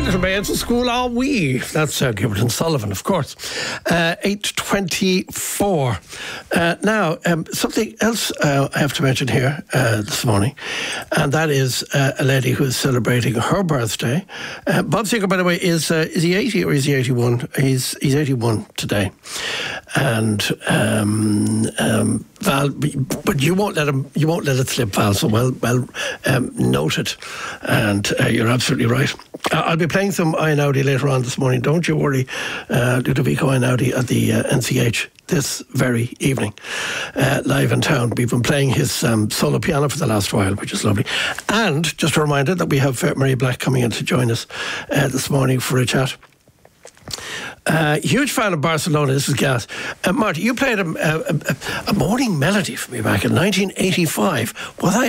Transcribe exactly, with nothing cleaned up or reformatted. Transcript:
little maids at school are we? That's uh, Gilbert and Sullivan, of course. Uh, eight twenty-four. Uh, now, um, something else uh, I have to mention here uh, this morning, and that is uh, a lady who is celebrating her birthday. Uh, Bob Seger, by the way, is uh, is he eighty or is he eighty-one? He's he's eighty-one today, and um, um, Val, but you won't let him. You won't let it slip, Val. So well, well um, noted, and uh, you're absolutely right. Uh, I'll be playing some Einaudi later on this morning. Don't you worry, uh, Ludovico Einaudi at the uh, N C H this very evening, uh, live in town. We've been playing his um, solo piano for the last while, which is lovely. And just a reminder that we have uh, Mary Black coming in to join us uh, this morning for a chat. Uh, huge fan of Barcelona. This is gas. Uh, Marty, you played a, a, a, a morning melody for me back in nineteen eighty-five. Was I